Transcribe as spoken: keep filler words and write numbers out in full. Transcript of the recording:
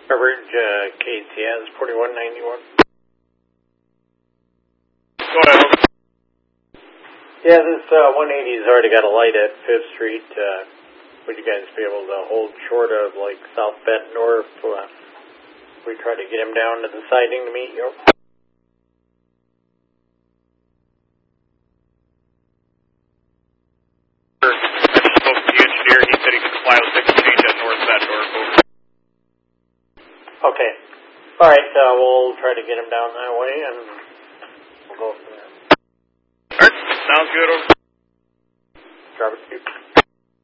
Coverage, uh, K T S forty-one ninety-one. Go ahead. Yeah, this uh, one eighty's already got a light at Fifth Street. Uh, would you guys be able to hold short of, like, South Bend North? Uh, we try to get him down to the siding to meet you. I just spoke to the engineer. He said he could fly with six change at North Bend North. Over. Okay. All right, uh, we'll try to get him down that way, and we'll go from there. All right, sounds good. Over. Driver two.